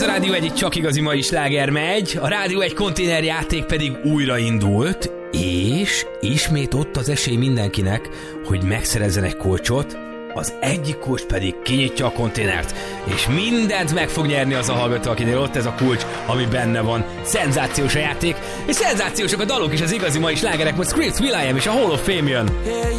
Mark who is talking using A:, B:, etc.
A: a Rádió egy csak igazi mai sláger megy, a Rádió egy konténerjáték pedig újraindult, és ismét ott az esély mindenkinek, hogy megszerezzen egy kulcsot, az egyik kulcs pedig kinyitja a konténert, és mindent meg fog nyerni az a hallgató, akinél ott ez a kulcs, ami benne van. Szenzációs a játék, és szenzációsak a dalok is, az igazi mai slágerek. Most Chris Will.i.am és a Hall of Fame jön.